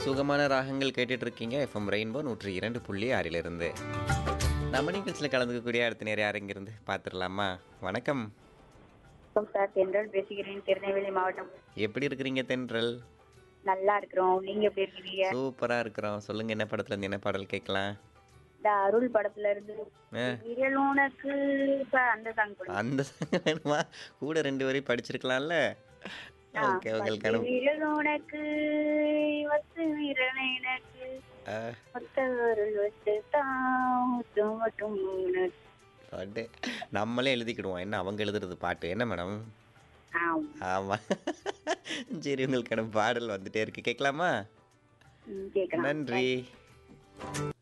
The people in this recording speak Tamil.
சுகமான ராகங்கள் கேட்டுட்டு இருக்கீங்க எஃப்எம் ரெயின்போ 102.6 நம்ம நிகழ்ச்சியில் கலந்துக்கக்கூடிய அடுத்த நேரம் யார் இங்கிருந்து பார்த்துடலாமா? வணக்கம். வணக்கம் சார், தென்றல் பேசுகிறேன், திருநெல்வேலி மாவட்டம். எப்படி இருக்கிறீங்க தென்றல்? நல்லா இருக்கிறோம். நீங்க எப்படி இருக்கீங்க? சூப்பரா இருக்கிறோம். சொல்லுங்க, என்ன படத்துல இருந்து என்ன பாடல் கேட்கலாம்? இந்த அருள் படத்துல இருந்து ஆ, விரல் உனக்கு சார் அந்த சாங் போடுங்க. அந்த song வேணுமா? கூட 2 வரி படிச்சிருக்கலாம்ல. ஓகே, உங்களுக்கான விரல் உனக்கு வத்து விரல் எனக்கு ஆ, மொத்த அருள் வச்சு தான் மட்டும் உனக்கு. பாட்டு நம்மளே எழுதிக்கிடுவோம். என்ன அவங்க எழுதுறது பாட்டு என்ன மேடம்? ஆம். ஆமா. சரி, உங்களுக்கான பாடல் வந்துட்டே இருக்கு, கேட்கலாமா? கேட்கலாம். நன்றி.